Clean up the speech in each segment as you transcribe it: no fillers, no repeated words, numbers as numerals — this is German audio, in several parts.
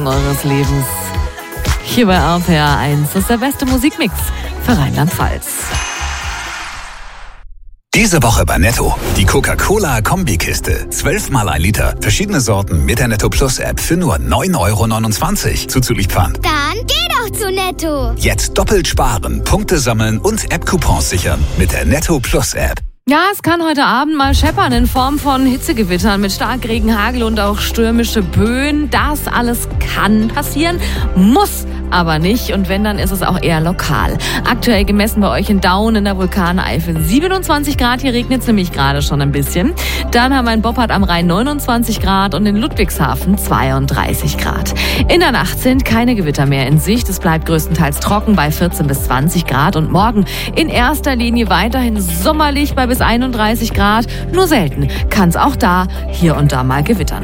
eures Lebens. Hier bei RPR 1. Das ist der beste Musikmix für Rheinland-Pfalz. Diese Woche bei Netto. Die Coca-Cola-Kombikiste. 12 mal 1 Liter. Verschiedene Sorten mit der Netto Plus App für nur 9,29 € zuzüglich Pfand. Dann geh doch zu Netto. Jetzt doppelt sparen, Punkte sammeln und App-Coupons sichern mit der Netto Plus App. Ja, es kann heute Abend mal scheppern in Form von Hitzegewittern mit Starkregen, Hagel und auch stürmische Böen. Das alles kann passieren, muss aber nicht. Und wenn, dann ist es auch eher lokal. Aktuell gemessen bei euch in Daun in der Vulkaneifel 27 Grad. Hier regnet es nämlich gerade schon ein bisschen. Dann haben wir in Boppard am Rhein 29 Grad und in Ludwigshafen 32 Grad. In der Nacht sind keine Gewitter mehr in Sicht. Es bleibt größtenteils trocken bei 14 bis 20 Grad. Und morgen in erster Linie weiterhin sommerlich bei bis 31 Grad. Nur selten kann es auch da hier und da mal gewittern.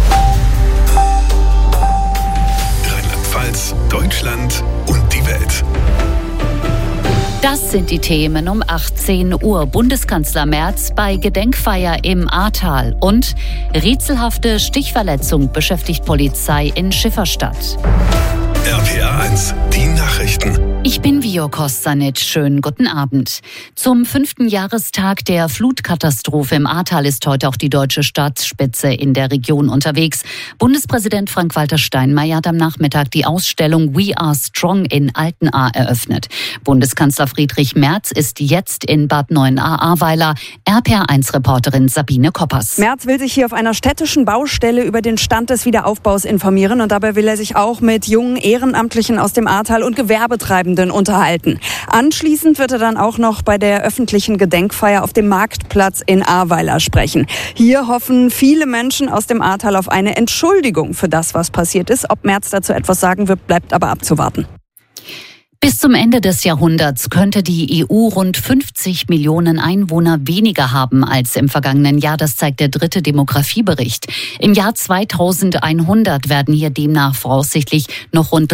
Rheinland-Pfalz, Deutschland und die Welt. Das sind die Themen um 18 Uhr. Bundeskanzler Merz bei Gedenkfeier im Ahrtal. Und rätselhafte Stichverletzung beschäftigt Polizei in Schifferstadt. RPR 1, die Nachrichten. Ich bin Vio Kostanic. Schönen guten Abend. Zum 5. Jahrestag der Flutkatastrophe im Ahrtal ist heute auch die deutsche Staatsspitze in der Region unterwegs. Bundespräsident Frank-Walter Steinmeier hat am Nachmittag die Ausstellung We Are Strong in Altenahr eröffnet. Bundeskanzler Friedrich Merz ist jetzt in Bad Neuenahr-Ahrweiler. RPR1-Reporterin Sabine Koppers. Merz will sich hier auf einer städtischen Baustelle über den Stand des Wiederaufbaus informieren und dabei will er sich auch mit jungen Ehrenamtlichen aus dem Ahrtal und Gewerbetreibenden unterhalten. Anschließend wird er dann auch noch bei der öffentlichen Gedenkfeier auf dem Marktplatz in Ahrweiler sprechen. Hier hoffen viele Menschen aus dem Ahrtal auf eine Entschuldigung für das, was passiert ist. Ob Merz dazu etwas sagen wird, bleibt aber abzuwarten. Bis zum Ende des Jahrhunderts könnte die EU rund 50 Millionen Einwohner weniger haben als im vergangenen Jahr. Das zeigt der 3. Demografiebericht. Im Jahr 2100 werden hier demnach voraussichtlich noch rund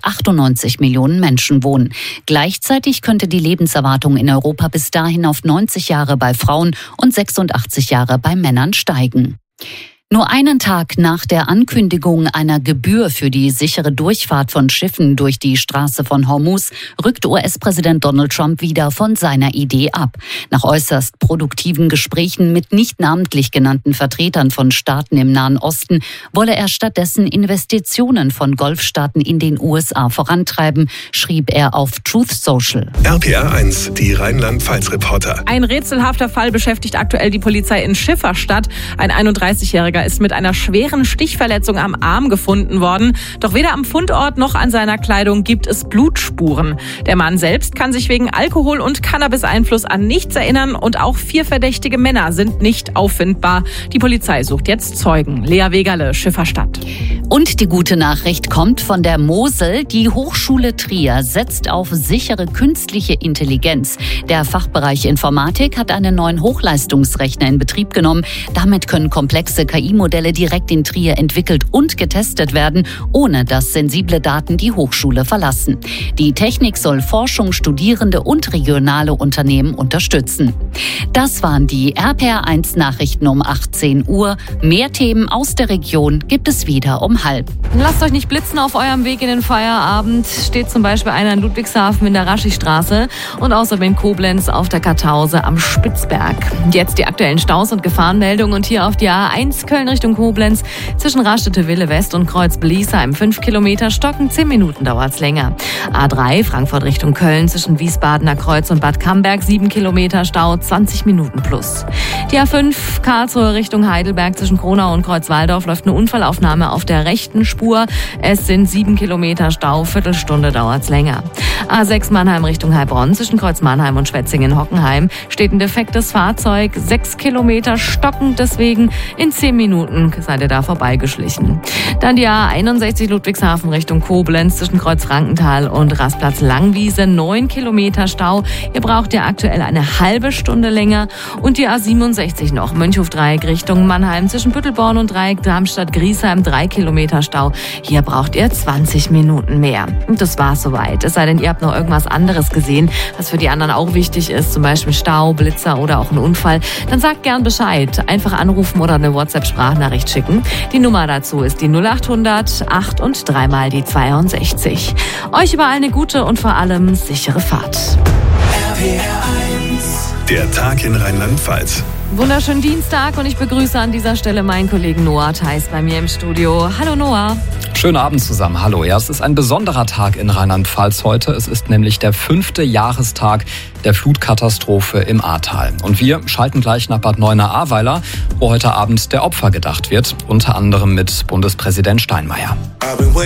398 Millionen Menschen wohnen. Gleichzeitig könnte die Lebenserwartung in Europa bis dahin auf 90 Jahre bei Frauen und 86 Jahre bei Männern steigen. Nur einen Tag nach der Ankündigung einer Gebühr für die sichere Durchfahrt von Schiffen durch die Straße von Hormuz rückt US-Präsident Donald Trump wieder von seiner Idee ab. Nach äußerst produktiven Gesprächen mit nicht namentlich genannten Vertretern von Staaten im Nahen Osten wolle er stattdessen Investitionen von Golfstaaten in den USA vorantreiben, schrieb er auf Truth Social. RPR 1, die Rheinland-Pfalz-Reporter. Ein rätselhafter Fall beschäftigt aktuell die Polizei in Schifferstadt. Ein 31-Jähriger ist mit einer schweren Stichverletzung am Arm gefunden worden. Doch weder am Fundort noch an seiner Kleidung gibt es Blutspuren. Der Mann selbst kann sich wegen Alkohol- und Cannabis-Einfluss an nichts erinnern und auch 4 verdächtige Männer sind nicht auffindbar. Die Polizei sucht jetzt Zeugen. Lea Wegerle, Schifferstadt. Und die gute Nachricht kommt von der Mosel. Die Hochschule Trier setzt auf sichere künstliche Intelligenz. Der Fachbereich Informatik hat einen neuen Hochleistungsrechner in Betrieb genommen. Damit können komplexe KI-Modelle direkt in Trier entwickelt und getestet werden, ohne dass sensible Daten die Hochschule verlassen. Die Technik soll Forschung, Studierende und regionale Unternehmen unterstützen. Das waren die RPR1 Nachrichten um 18 Uhr. Mehr Themen aus der Region gibt es wieder um 12:30. Lasst euch nicht blitzen auf eurem Weg in den Feierabend. Steht zum Beispiel einer in Ludwigshafen in der Raschistraße und außerdem in Koblenz auf der Kartause am Spitzberg. Jetzt die aktuellen Staus und Gefahrenmeldungen und hier auf die A1 Köln Richtung Koblenz zwischen Raststätte-Wille West und Kreuz-Bliesheim 5 Kilometer stocken, 10 Minuten dauert's länger. A3 Frankfurt Richtung Köln zwischen Wiesbadener Kreuz und Bad Camberg 7 Kilometer Stau, 20 Minuten plus. Die A5 Karlsruhe Richtung Heidelberg zwischen Kronau und Kreuzwaldorf läuft eine Unfallaufnahme auf der rechten Spur. Es sind 7 Kilometer Stau, Viertelstunde dauert's länger. A6 Mannheim Richtung Heilbronn zwischen Kreuz Mannheim und Schwetzingen-Hockenheim steht ein defektes Fahrzeug, 6 Kilometer stockend, deswegen in 10 Minuten seid ihr da vorbeigeschlichen. Dann die A61 Ludwigshafen Richtung Koblenz zwischen Kreuz Frankenthal und Rastplatz Langwiese, 9 Kilometer Stau. Ihr braucht ja aktuell eine halbe Stunde länger. Und die A67 noch Mönchhof-Dreieck Richtung Mannheim zwischen Büttelborn und Dreieck Darmstadt-Griesheim, 3 Kilometer Stau. Hier braucht ihr 20 Minuten mehr. Und das war's soweit. Es sei denn, ihr habt noch irgendwas anderes gesehen, was für die anderen auch wichtig ist, zum Beispiel Stau, Blitzer oder auch ein Unfall. Dann sagt gern Bescheid. Einfach anrufen oder eine WhatsApp-Sprache Sprachnachricht schicken. Die Nummer dazu ist die 0800 8 und 3 mal die 62. Euch überall eine gute und vor allem sichere Fahrt. Der Tag in Rheinland-Pfalz. Wunderschönen Dienstag und ich begrüße an dieser Stelle meinen Kollegen Noah Theis bei mir im Studio. Hallo Noah. Schönen Abend zusammen. Hallo. Ja, es ist ein besonderer Tag in Rheinland-Pfalz heute. Es ist nämlich der 5. Jahrestag der Flutkatastrophe im Ahrtal. Und wir schalten gleich nach Bad Neuenahr-Ahrweiler, wo heute Abend der Opfer gedacht wird. Unter anderem mit Bundespräsident Steinmeier.